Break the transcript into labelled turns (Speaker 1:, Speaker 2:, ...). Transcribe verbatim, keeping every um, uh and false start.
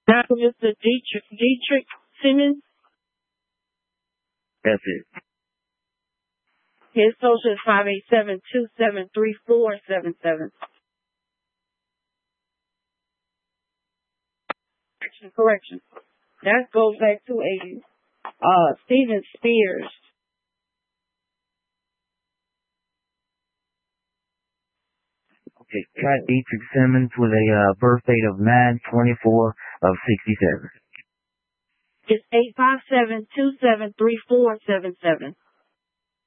Speaker 1: That's Mister Dietrich, Dietrich Simmons.
Speaker 2: That's it.
Speaker 1: His social is five eight seven, two seven three, four seven seven. Correction, correction. That goes back to a uh, Steven Spears.
Speaker 2: Okay, Cat Dietrich Simmons with a uh, birth date of nine twenty-four of sixty-seven.
Speaker 1: It's eight five seven, two seven three, four seven seven.